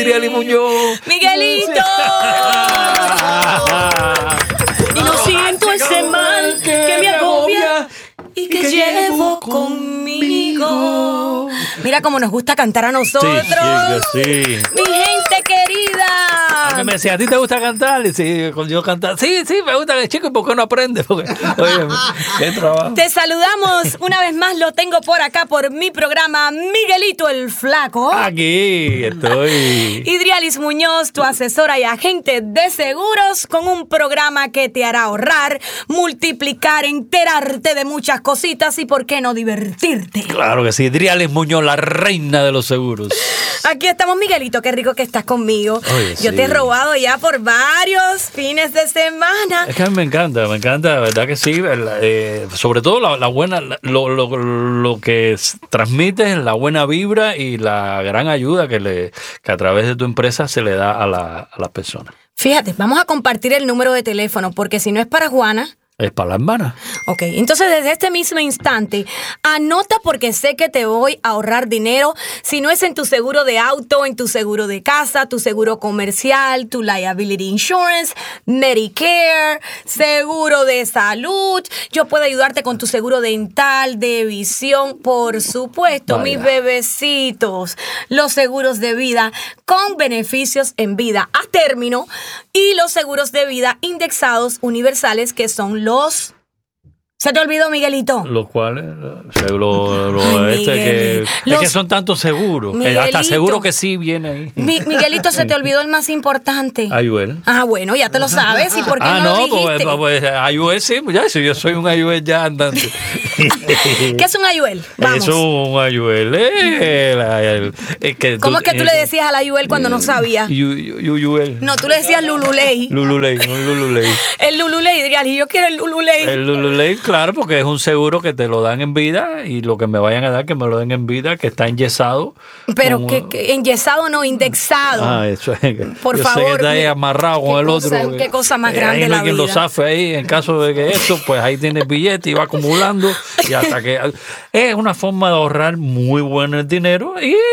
Idrialis Muñoz. ¡Miguelito! Y no siento ese mal que me agobia y que llevo conmigo. Mira cómo nos gusta cantar a nosotros. Sí. Mi gente querida. A mí me decía, ¿a ti te gusta cantar? Y sí, cuando yo cantaba, sí, me gusta. Chico, ¿y por qué no aprendes? Porque, oye, qué trabajo. Te saludamos una vez más, lo tengo por acá por mi programa Miguelito el Flaco. Aquí estoy. Idrialis Muñoz, tu asesora y agente de seguros, con un programa que te hará ahorrar, multiplicar, enterarte de muchas cositas y por qué no divertirte. Claro que sí, Idrialis Muñoz, la reina de los seguros. Aquí estamos, Miguelito, qué rico que estás conmigo. Oye, Yo sí. te he robado ya por varios fines de semana. Es que a mí me encanta, la verdad que sí. Sobre todo la buena, lo que transmite, la buena vibra y la gran ayuda que a través de tu empresa se le da a la persona. Fíjate, vamos a compartir el número de teléfono, porque si no es para Juana... Es para la hermana. Ok, entonces desde este mismo instante, anota porque sé que te voy a ahorrar dinero. Si no es en tu seguro de auto, en tu seguro de casa, tu seguro comercial, tu liability insurance, Medicare, seguro de salud. Yo puedo ayudarte con tu seguro dental, de visión, por supuesto, Vaya. mis bebecitos, los seguros de vida con beneficios en vida a término y los seguros de vida indexados universales, que son los... ¿Se te olvidó, Miguelito? Los cuales, Ay, Miguel. es que son tantos seguros. Miguelito. Hasta seguro que sí viene ahí. Miguelito, se te olvidó el más importante. Ayuel. Ah, bueno, ya te lo sabes. ¿Y por qué no lo dijiste? pues Ayuel sí, ya, si yo soy un Ayuel ya andante. ¿Qué es un ayuel? Vamos. Eso es un Ayuel. ¿Cómo es que tú le decías al ayuel cuando no sabía? Yuyuel. No, tú le decías Lululey. Lululey, un Lululey. El Lululey, Idrialis, yo quiero el Lululey. El Lululey, claro, porque es un seguro que te lo dan en vida y lo que me vayan a dar, que me lo den en vida, que está enyesado. Pero como- que enyesado no, indexado. Ah, eso es. Por yo favor, sé que está ahí mira, amarrado con qué el cosa- otro. qué cosa más grande ahí no la hay quien lo vida. zafe ahí, en caso de que esto, pues ahí tiene el billete y va acumulando. Y hasta que. Es una forma de ahorrar muy bueno el dinero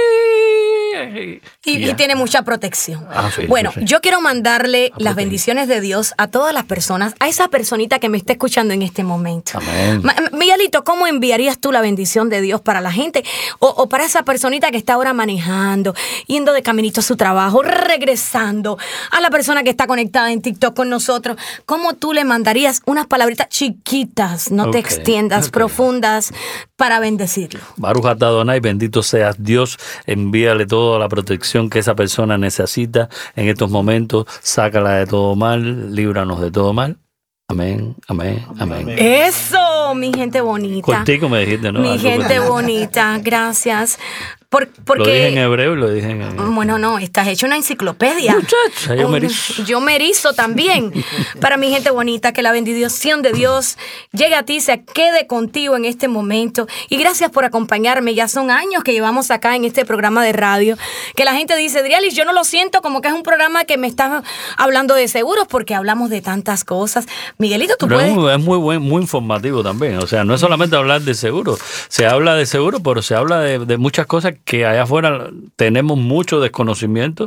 Y tiene mucha protección. Ah, sí, Bueno, sí, sí. yo quiero mandarle las protege. bendiciones de Dios a todas las personas, a esa personita que me está escuchando en este momento. Amén. Miguelito, ¿cómo enviarías tú la bendición de Dios para la gente? O para esa personita que está ahora manejando, yendo de caminito a su trabajo, regresando, a la persona que está conectada en TikTok con nosotros. ¿Cómo tú le mandarías unas palabritas chiquitas, no te Ok, extiendas, ok. profundas, para bendecirlo? Baruch atah Adonai, bendito seas Dios, envíale toda la protección que esa persona necesita en estos momentos, sácala de todo mal, líbranos de todo mal. Amén, amén, amén. Eso, mi gente bonita. Cortico me dijiste, ¿no? Mi Algo gente cortico. bonita, gracias. Lo dije en Porque... hebreo y lo dije en... Bueno, no, estás hecho una enciclopedia. Muchacha, yo me erizo. Yo me erizo también. Para mi gente bonita, que la bendición de Dios llegue a ti, se quede contigo en este momento. Y gracias por acompañarme. Ya son años que llevamos acá en este programa de radio. Que la gente dice, Idrialis, yo no lo siento como que es un programa que me está hablando de seguros, porque hablamos de tantas cosas. Miguelito, tú Pero puedes... es muy informativo también. O sea, no es solamente hablar de seguro. Se habla de seguro, pero se habla de muchas cosas que allá afuera tenemos mucho desconocimiento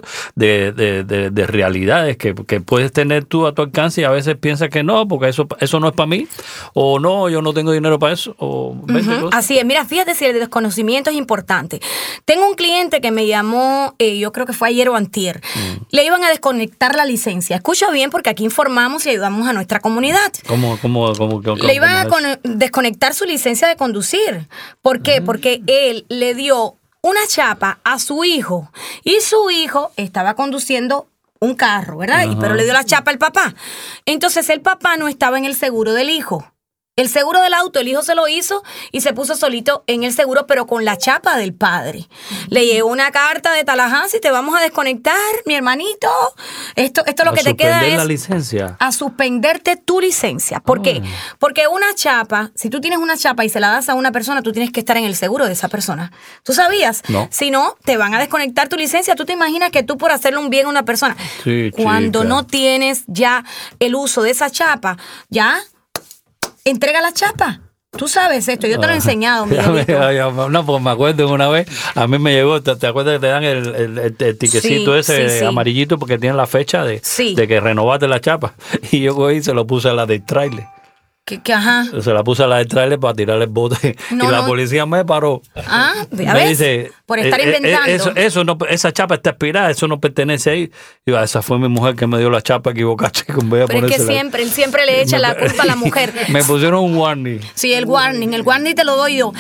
de realidades que puedes tener tú a tu alcance y a veces piensas que no, porque eso no es para mí. O no, yo no tengo dinero para eso. O 20 cosas. Así es, mira, fíjate si el desconocimiento es importante. Tengo un cliente que me llamó, yo creo que fue ayer o antier. Le iban a desconectar la licencia. Escucha bien, porque aquí informamos y ayudamos a nuestra comunidad. ¿Cómo Le iban a es? desconectar su licencia de conducir. ¿Por qué? Porque él le dio una chapa a su hijo y su hijo estaba conduciendo un carro, ¿verdad? Ajá. Pero le dio la chapa al papá. Entonces el papá no estaba en el seguro del hijo. El seguro del auto, el hijo se lo hizo y se puso solito en el seguro, pero con la chapa del padre. Le llegó una carta de Tallahassee, te vamos a desconectar, mi hermanito. Esto lo que te queda Suspender es la licencia. a suspenderte tu licencia. ¿Por qué? Porque una chapa, si tú tienes una chapa y se la das a una persona, tú tienes que estar en el seguro de esa persona. ¿Tú sabías? No. Si no, te van a desconectar tu licencia. ¿Tú te imaginas que tú por hacerle un bien a una persona, Sí, cuando chica. no tienes ya el uso de esa chapa, ya entrega la chapa? Tú sabes esto, yo te lo he enseñado, Miguelito. No, pues me acuerdo una vez, a mí me llegó, ¿te acuerdas que te dan el tiquecito ese amarillito porque tiene la fecha de que renovaste la chapa? Y yo cogí y se lo puse a la del trailer. Ajá. Se la puse a la del trailer para tirarle el bote. Y la policía me paró. Me dice, por estar inventando. Esa chapa está expirada, eso no pertenece ahí. Y esa fue mi mujer que me dio la chapa equivocada. Pero es que siempre le echa la culpa a la mujer. Me pusieron un warning. Sí, el warning te lo doy yo.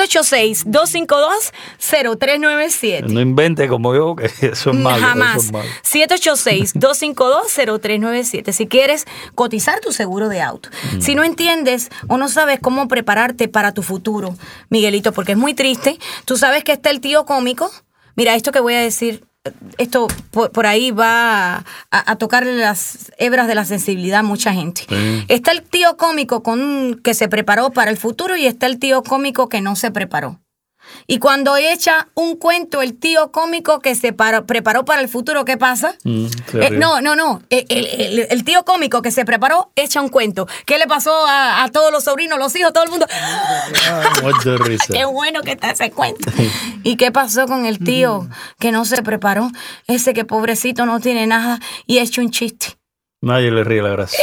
786-252-0397. No invente como yo, que eso es malo. Jamás. 786-252-0397. Si quieres cotizar tu seguro de auto. Si no entiendes o no sabes cómo prepararte para tu futuro, Miguelito, porque es muy triste. Tú sabes que está el tío cómico. Mira, esto que voy a decir, esto por ahí va a tocarle las hebras de la sensibilidad a mucha gente. Está el tío cómico que se preparó para el futuro y está el tío cómico que no se preparó. Y cuando echa un cuento el tío cómico que se preparó para el futuro, ¿qué pasa? No. El tío cómico que se preparó echa un cuento. ¿Qué le pasó a todos los sobrinos, los hijos, todo el mundo? Muerto de risa. Qué bueno que está ese cuento. ¿Y qué pasó con el tío que no se preparó? Ese que pobrecito no tiene nada y echa un chiste. Nadie le ríe la gracia.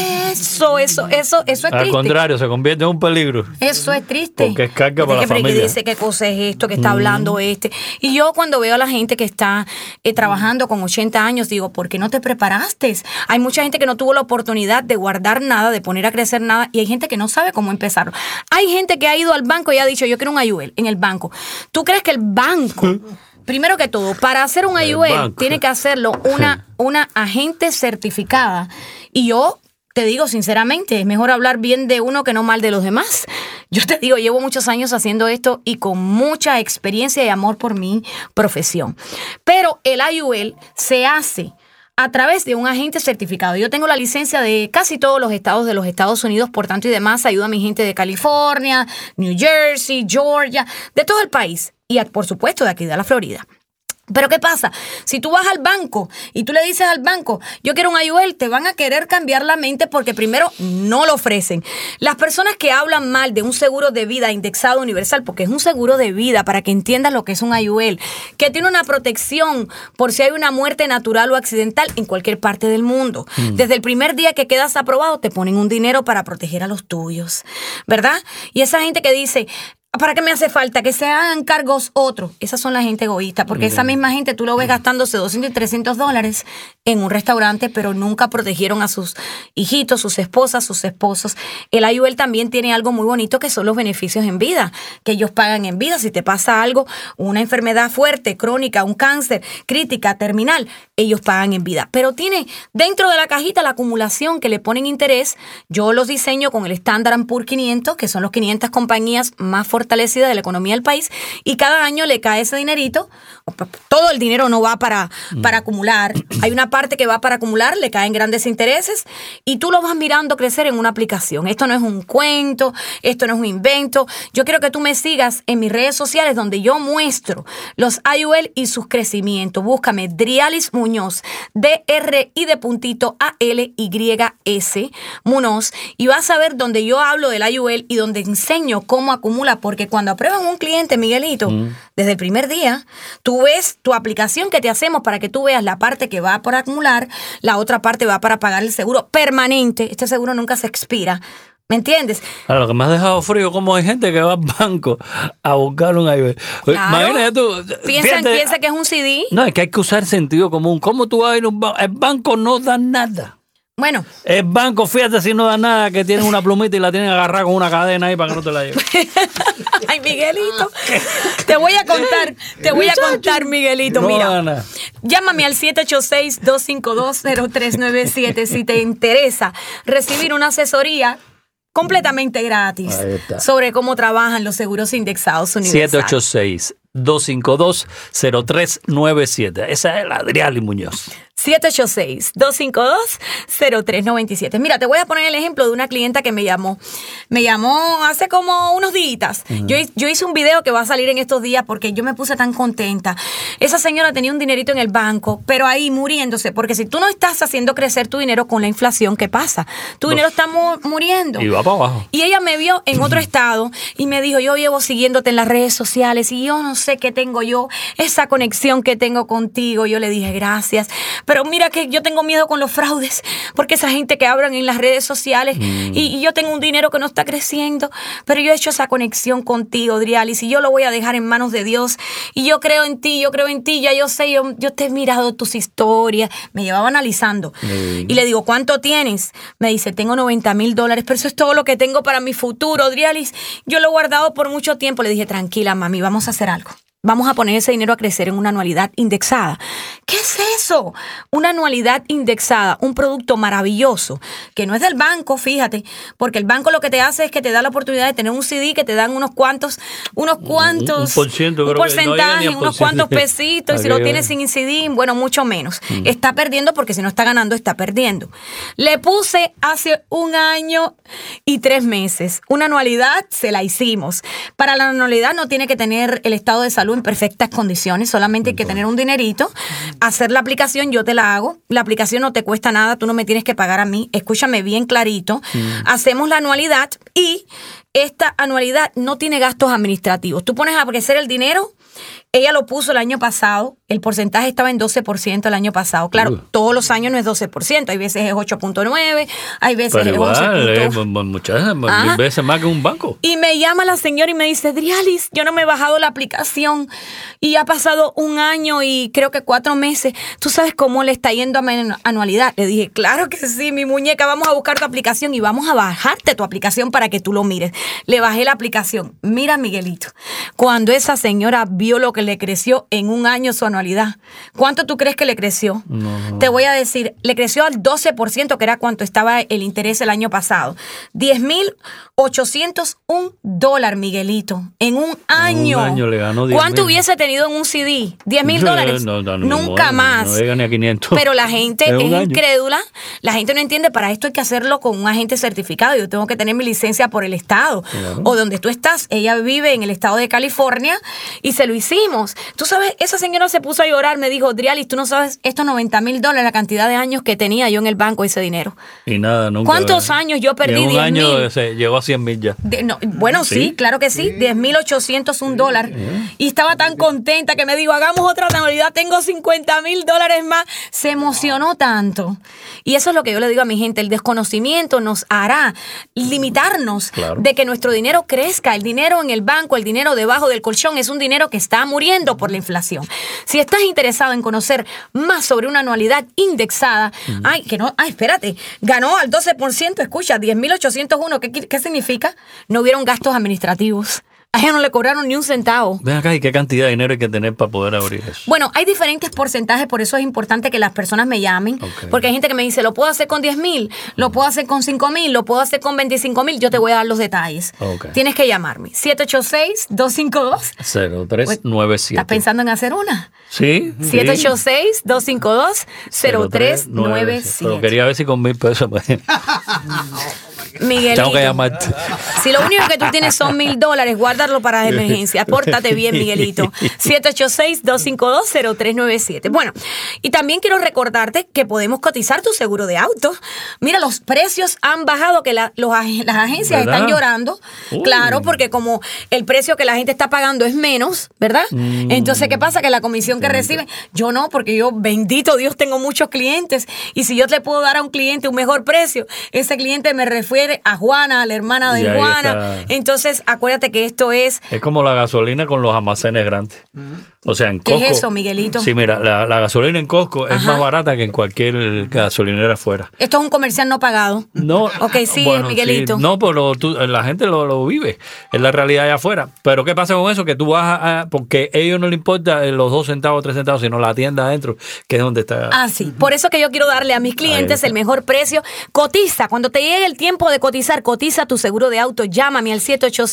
Eso es triste. Al contrario, se convierte en un peligro. Eso es triste. Porque es carga para la familia. Que dice qué cosa es esto, que está hablando este. Y yo cuando veo a la gente que está trabajando con 80 años, digo, ¿por qué no te preparaste? Hay mucha gente que no tuvo la oportunidad de guardar nada, de poner a crecer nada, y hay gente que no sabe cómo empezarlo. Hay gente que ha ido al banco y ha dicho, yo quiero un IUL en el banco. ¿Tú crees que el banco... Primero que todo, para hacer un IUL tiene que hacerlo una agente certificada. Y yo te digo sinceramente, es mejor hablar bien de uno que no mal de los demás. Yo te digo, llevo muchos años haciendo esto y con mucha experiencia y amor por mi profesión. Pero el IUL se hace a través de un agente certificado. Yo tengo la licencia de casi todos los estados de los Estados Unidos, por tanto y demás, ayuda a mi gente de California, New Jersey, Georgia, de todo el país. Y por supuesto de aquí de la Florida. Pero ¿qué pasa? Si tú vas al banco y tú le dices al banco, yo quiero un IUL, te van a querer cambiar la mente porque primero no lo ofrecen. Las personas que hablan mal de un seguro de vida indexado universal, porque es un seguro de vida para que entiendas lo que es un IUL, que tiene una protección por si hay una muerte natural o accidental en cualquier parte del mundo. Desde el primer día que quedas aprobado te ponen un dinero para proteger a los tuyos, ¿verdad? Y esa gente que dice... ¿Para qué me hace falta? Que se hagan cargos otros. Esas son la gente egoísta, porque esa misma gente tú lo ves gastándose $200 y $300 en un restaurante, pero nunca protegieron a sus hijitos, sus esposas, sus esposos. El IUL también tiene algo muy bonito que son los beneficios en vida, que ellos pagan en vida. Si te pasa algo, una enfermedad fuerte, crónica, un cáncer, crítica, terminal, ellos pagan en vida. Pero tiene dentro de la cajita la acumulación que le ponen interés. Yo los diseño con el Standard & Poor's 500, que son los 500 compañías más fortalecida de la economía del país, y cada año le cae ese dinerito. Todo el dinero no va para acumular. Hay una parte que va para acumular, le caen grandes intereses y tú lo vas mirando crecer en una aplicación. Esto no es un cuento, esto no es un invento. Yo quiero que tú me sigas en mis redes sociales donde yo muestro los IUL y sus crecimientos. Búscame Drialis Muñoz, DRI_ALYS Muñoz, y vas a ver donde yo hablo del IUL y donde enseño cómo acumula, porque cuando aprueban un cliente, Miguelito, desde el primer día, tú ves tu aplicación que te hacemos para que tú veas la parte que va por acumular, la otra parte va para pagar el seguro permanente. Este seguro nunca se expira. ¿Me entiendes? Claro, lo que me has dejado frío, como hay gente que va al banco a buscar un IUL. Claro. Imagínate tú. Piensa que es un CD. No, es que hay que usar sentido común. ¿Cómo tú vas a ir a un banco? El banco no da nada. Bueno. El banco, fíjate si no da nada, que tienen una plumita y la tienen agarrada con una cadena ahí para que no te la lleves. Ay, Miguelito. Te voy a contar, Miguelito. No, mira, Ana. Llámame al 786-252-0397 si te interesa recibir una asesoría completamente gratis sobre cómo trabajan los seguros indexados universales. 786-252-0397. Esa es la Adriali Muñoz. 786-252-0397. Mira, te voy a poner el ejemplo de una clienta que me llamó. Me llamó hace como unos días. Yo hice un video que va a salir en estos días porque yo me puse tan contenta. Esa señora tenía un dinerito en el banco, pero ahí muriéndose, porque si tú no estás haciendo crecer tu dinero con la inflación, ¿qué pasa? Tu dinero está muriendo. Y va para abajo. Y ella me vio en otro estado y me dijo, yo llevo siguiéndote en las redes sociales y yo no sé qué tengo yo, esa conexión que tengo contigo. Yo le dije, gracias. Pero mira que yo tengo miedo con los fraudes, porque esa gente que hablan en las redes sociales y yo tengo un dinero que no está creciendo, pero yo he hecho esa conexión contigo, Adrialis, y yo lo voy a dejar en manos de Dios. Y yo creo en ti, ya yo sé, yo te he mirado tus historias. Me llevaba analizando. Y le digo, ¿cuánto tienes? Me dice, tengo $90,000, pero eso es todo lo que tengo para mi futuro, Adrialis. Yo lo he guardado por mucho tiempo. Le dije, tranquila, mami, vamos a hacer algo. Vamos a poner ese dinero a crecer en una anualidad indexada. ¿Qué es eso? Una anualidad indexada, un producto maravilloso, que no es del banco, fíjate, porque el banco lo que te hace es que te da la oportunidad de tener un CD que te dan unos cuantos, un porcentaje, unos cuantos pesitos, y si lo tienes sin CD, bueno, mucho menos. Está perdiendo porque si no está ganando, está perdiendo. Le puse hace 1 año y 3 meses. Una anualidad se la hicimos. Para la anualidad no tiene que tener el estado de salud en perfectas condiciones, solamente hay que tener un dinerito, hacer la aplicación, yo te la hago, la aplicación no te cuesta nada, tú no me tienes que pagar a mí, escúchame bien clarito, hacemos la anualidad y esta anualidad no tiene gastos administrativos, tú pones a crecer el dinero. Ella lo puso el año pasado, el porcentaje estaba en 12% el año pasado. Claro, todos los años no es 12%, hay veces es 8.9, hay veces pero es igual, 11. Muchas veces más que un banco. Y me llama la señora y me dice, Adrialis, yo no me he bajado la aplicación y ha pasado 1 año y creo que 4 meses. ¿Tú sabes cómo le está yendo a mi anualidad? Le dije, claro que sí, mi muñeca, vamos a buscar tu aplicación y vamos a bajarte tu aplicación para que tú lo mires. Le bajé la aplicación. Mira, Miguelito, cuando esa señora vio lo que le creció en 1 año su anualidad, ¿cuánto tú crees que le creció? No. Te voy a decir, le creció al 12%, que era cuánto estaba el interés el año pasado. $10,801, Miguelito, en 1 año. En 1 año le ganó 10,000. ¿Cuánto hubiese tenido en un CD? $10,000. No, nunca más. No llega ni a 500. Pero la gente es incrédula, la gente no entiende, para esto hay que hacerlo con un agente certificado. Yo tengo que tener mi licencia por el estado, claro. O donde tú estás. Ella vive en el estado de California y se lo hicimos. Tú sabes, esa señora se puso a llorar, me dijo, Adrialis, tú no sabes estos $90,000, la cantidad de años que tenía yo en el banco ese dinero. Y nada, nunca. ¿Cuántos años yo perdí? En 1 año llegó a 100,000 ya. Bueno, sí, claro que sí, $10,801. Y estaba tan contenta que me dijo, hagamos otra anualidad, tengo $50,000 más. Se emocionó tanto. Y eso es lo que yo le digo a mi gente, el desconocimiento nos hará limitarnos de que nuestro dinero crezca. El dinero en el banco, el dinero debajo del colchón es un dinero que está muriendo por la inflación. Si estás interesado en conocer más sobre una anualidad indexada, espérate, ganó al 12%, escucha, 10,801, ¿qué significa? No hubieron gastos administrativos. A ella no le cobraron ni un centavo. Ven acá, ¿y qué cantidad de dinero hay que tener para poder abrir eso? Bueno, hay diferentes porcentajes, por eso es importante que las personas me llamen, porque hay gente que me dice, lo puedo hacer con 10,000, lo puedo hacer con 5,000, lo puedo hacer con 25,000, yo te voy a dar los detalles. Tienes que llamarme. 786-252-0397. ¿Estás pensando en hacer una? Sí. 786-252-0397. Pero quería ver si con $1,000 pues. Miguelito, tengo que llamarte. Si lo único que tú tienes son $1,000, guárdalo para las emergencias. Pórtate bien, Miguelito. 786-252-0397. Bueno, y también quiero recordarte que podemos cotizar tu seguro de auto. Mira, los precios han bajado, que las agencias están llorando. Claro, porque como el precio que la gente está pagando es menos, ¿verdad? Entonces, ¿qué pasa? Que la comisión que reciben, yo no, porque yo, bendito Dios, tengo muchos clientes. Y si yo le puedo dar a un cliente un mejor precio, ese cliente me refiere a Juana, a la hermana de Juana. Entonces, acuérdate que esto es como la gasolina con los almacenes grandes. O sea, en Costco. ¿Qué es eso, Miguelito? Sí, mira, la gasolina en Costco es más barata que en cualquier gasolinera afuera. Esto es un comercial no pagado. No. Ok, sí, bueno, Miguelito. Sí, no, pero la gente lo vive. Es la realidad allá afuera. Pero ¿qué pasa con eso? Que tú vas porque a ellos no les importa los 2 centavos, 3 centavos, sino la tienda adentro, que es donde está. Sí. Por eso que yo quiero darle a mis clientes el mejor precio. Cotiza. Cuando te llegue el tiempo de cotizar, cotiza tu seguro de auto. Llámame al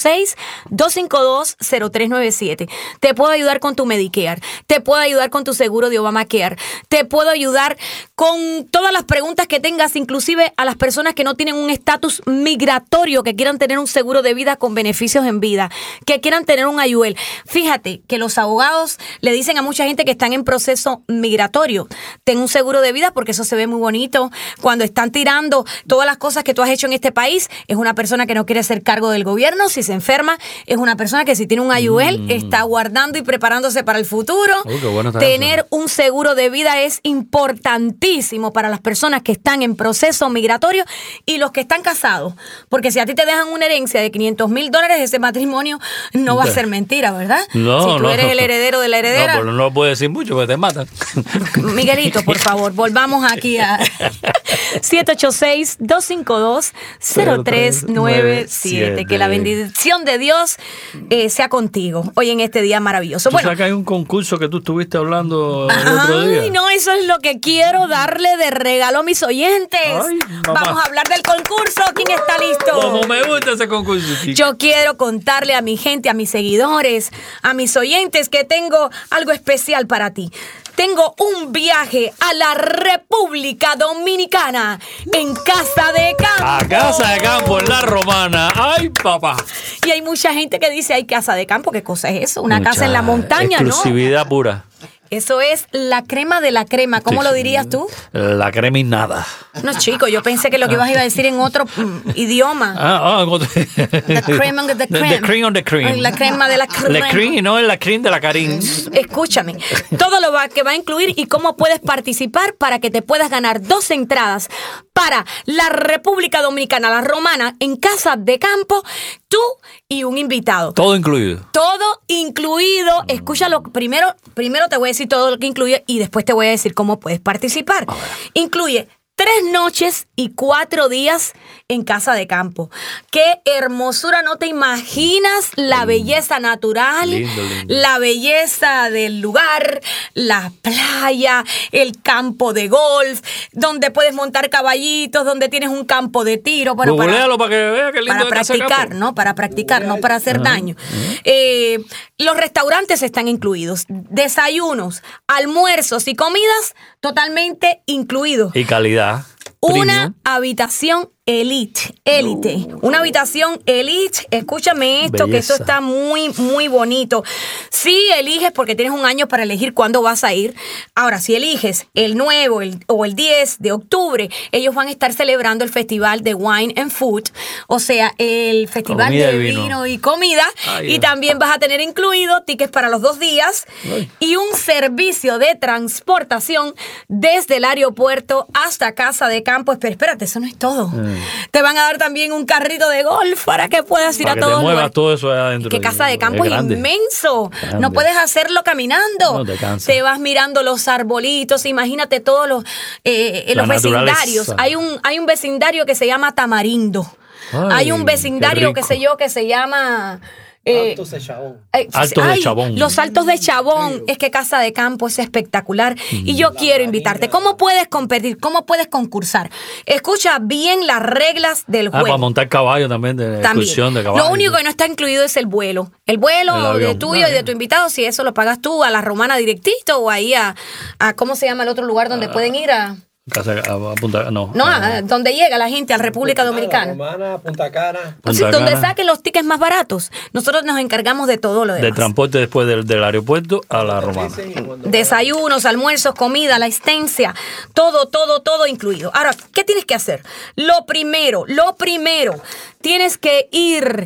786-252-0397. Te puedo ayudar con tu Medicare. Te puedo ayudar con tu seguro de Obamacare. Te puedo ayudar con todas las preguntas que tengas, inclusive a las personas que no tienen un estatus migratorio, que quieran tener un seguro de vida con beneficios en vida, que quieran tener un IUL. Fíjate que los abogados le dicen a mucha gente que están en proceso migratorio: ten un seguro de vida, porque eso se ve muy bonito. Cuando están tirando todas las cosas que tú has hecho en este país, es una persona que no quiere hacer cargo del gobierno. Si se enferma, es una persona que si tiene un IUL, está guardando y preparándose para el futuro. Qué bueno está Tener eso. un seguro de vida es importantísimo para las personas que están en proceso migratorio y los que están casados. Porque si a ti te dejan una herencia de $500,000, ese matrimonio no va a ser mentira, ¿verdad? No, si tú no. eres el heredero de la heredera. No, pero no lo puedo decir mucho porque te matan. Miguelito, por favor, volvamos aquí a 786-252-0397. Que la bendición de Dios sea contigo hoy en este día maravilloso. ¿Tú sabes que hay un concurso que tú estuviste hablando el otro día? Ay, no, eso es lo que quiero darle de regalo a mis oyentes. Ay, mamá. Vamos a hablar del concurso. ¿Quién está listo? Como me gusta ese concurso, chica. Yo quiero contarle a mi gente, a mis seguidores, a mis oyentes, que tengo algo especial para ti. Tengo un viaje a la República Dominicana en Casa de Campo. A Casa de Campo, en La Romana. ¡Ay, papá! Y hay mucha gente que dice, hay Casa de Campo. ¿Qué cosa es eso? Una casa en la montaña, ¿no? Exclusividad pura. Eso es la crema de la crema. ¿Cómo lo dirías tú? La crema y nada. No, chico, yo pensé que lo que ibas a decir en otro idioma. The cream on the cream. The cream on the cream. La crema de la crema. La cream y no es la cream de la Karin. Escúchame, todo lo que va a incluir y cómo puedes participar para que te puedas ganar 2 entradas para la República Dominicana, La Romana, en Casa de Campo, tú y un invitado. Todo incluido. Todo incluido. Escúchalo, primero te voy a decir todo lo que incluye y después te voy a decir cómo puedes participar. Incluye 3 noches y 4 días en Casa de Campo. ¡Qué hermosura! No te imaginas la belleza natural, Lindo, lindo. la belleza del lugar, la playa, el campo de golf, donde puedes montar caballitos, donde tienes un campo de tiro. Bueno, Googlealo para que vea qué lindo para es Casa de practicar, Campo. ¿no? Para practicar, no para hacer daño. Los restaurantes están incluidos. Desayunos, almuerzos y comidas totalmente incluidos. Y calidad. Una Premium. habitación élite. Una habitación élite. Escúchame esto, que Belleza. esto está muy, muy bonito. Si eliges, porque tienes un año para elegir cuándo vas a ir. Ahora, si eliges el 9 o el 10 de octubre, ellos van a estar celebrando el festival de Wine and Food, o sea, el festival Comida de y vino. vino y comida. Ay, y Dios. también vas a tener incluido tickets para los 2 días y un servicio de transportación desde el aeropuerto hasta Casa de Campo. Pero espérate, eso no es todo. Te van a dar también un carrito de golf para que puedas ir Para a que todos te muevas lugares. todo eso allá adentro. Que Casa de Campo es grande. inmenso. Grande. No puedes hacerlo caminando. No, te cansa. Te vas mirando los arbolitos. Imagínate todos los La vecindarios. naturaleza. Hay un vecindario que se llama Tamarindo. Ay, Hay un qué vecindario, rico. qué sé yo, que se llama... Altos de Chabón. Altos de Chabón. Los Altos de Chabón. Es que Casa de Campo es espectacular. Y yo quiero invitarte. ¿Cómo puedes competir? ¿Cómo puedes concursar? Escucha bien las reglas del Para juego. montar caballo también, de excursión de caballo. Lo único que no está incluido es el vuelo. El El vuelo de avión. tuyo y de tu invitado, si eso lo pagas tú a La Romana directito o ahí a ¿cómo se llama el otro lugar donde pueden ir a? A Punta, no. No, donde llega la gente, a la República Dominicana. Romana, Punta Cana. Entonces, Punta donde Cana. saquen los tickets más baratos. Nosotros nos encargamos de todo lo De demás. transporte después del aeropuerto a La Romana. Desayunos, almuerzos, comida, la estancia, todo incluido. Ahora, ¿qué tienes que hacer? Lo primero, tienes que ir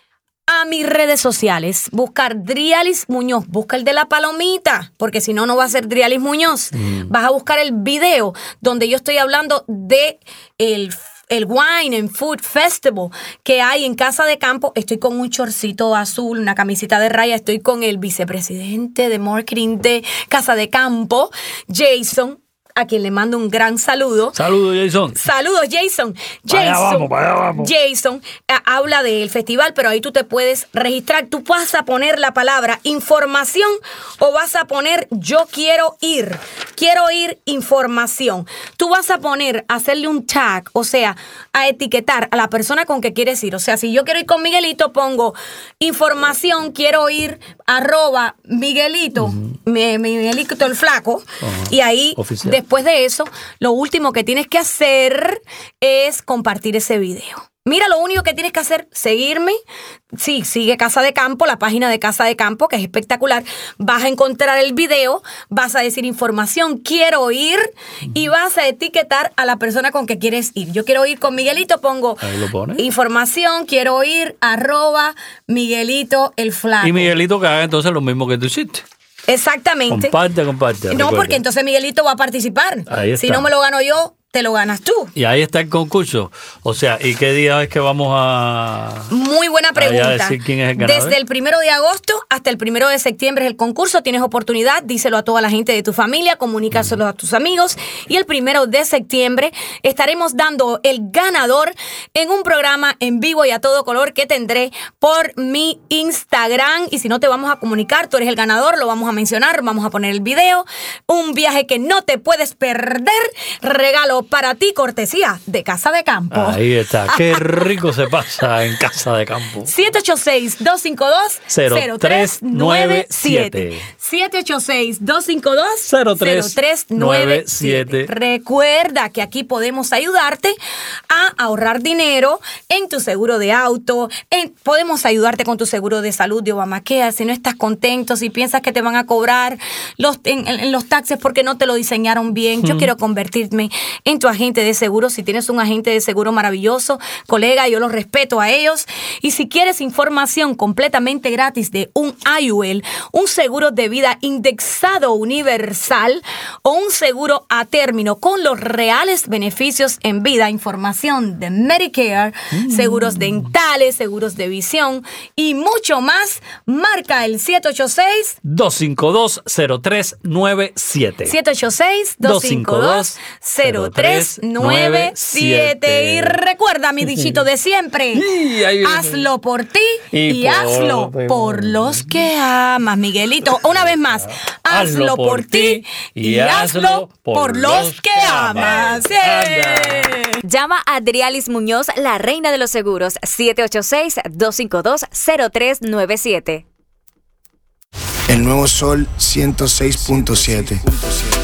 a mis redes sociales, buscar Drialis Muñoz, busca el de la palomita, porque si no, no va a ser Drialis Muñoz. Vas a buscar el video donde yo estoy hablando de el Wine and Food Festival que hay en Casa de Campo. Estoy con un chorcito azul, una camisita de raya. Estoy con el vicepresidente de marketing de Casa de Campo, Jason, a quien le mando un gran saludo. Saludos, Jason. Saludos, Jason. Para allá vamos. Jason habla del festival, pero ahí tú te puedes registrar. Tú vas a poner la palabra información o vas a poner yo quiero ir. quiero oír información. Tú vas a hacerle un tag, o sea, a etiquetar a la persona con que quieres ir. O sea, si yo quiero ir con Miguelito, pongo información, quiero oír @Miguelito, Miguelito el flaco, y ahí, oficial. después de eso, lo último que tienes que hacer es compartir ese video. Mira, lo único que tienes que hacer, seguirme. Sí, sigue Casa de Campo, la página de Casa de Campo, que es espectacular. Vas a encontrar el video, vas a decir información, quiero ir, y vas a etiquetar a la persona con que quieres ir. Yo quiero ir con Miguelito, pongo Ahí lo pone. información, quiero ir, @Miguelito el flaco. Y Miguelito que haga entonces lo mismo que tú hiciste. Exactamente. Comparte. No, recuerda. porque entonces Miguelito va a participar. Ahí está. Si no me lo gano yo, te lo ganas tú. Y ahí está el concurso. O sea, ¿y qué día es que vamos a...? Muy buena pregunta. Allá decir quién es el ganador. Desde el 1 de agosto hasta el 1 de septiembre es el concurso. Tienes oportunidad, díselo a toda la gente de tu familia, comunícaselo a tus amigos. Y el 1 de septiembre estaremos dando el ganador en un programa en vivo y a todo color que tendré por mi Instagram. Y si no te vamos a comunicar, tú eres el ganador, lo vamos a mencionar, vamos a poner el video. Un viaje que no te puedes perder. Regalo para ti, cortesía de Casa de Campo. Ahí está. Qué rico se pasa en Casa de Campo. 786-252-0397. 786-252-0397. Recuerda que aquí podemos ayudarte a ahorrar dinero en tu seguro de auto, podemos ayudarte con tu seguro de salud de Obamacare. Si no estás contento, si piensas que te van a cobrar en los taxes porque no te lo diseñaron bien, yo quiero convertirme en tu agente de seguro. Si tienes un agente de seguro maravilloso, colega, yo los respeto a ellos. Y si quieres información completamente gratis de un IUL, un seguro de vida indexado universal o un seguro a término con los reales beneficios en vida, información de Medicare, seguros dentales, seguros de visión y mucho más, marca el 786-252-0397. 786-252-0397. Y recuerda mi dichito de siempre. Hazlo por ti y hazlo por los que amas, Miguelito. Una vez más, hazlo por ti y hazlo por los que amas. Llama a Adrialis Muñoz, la reina de los seguros, 786-252-0397. El nuevo Sol 106.7.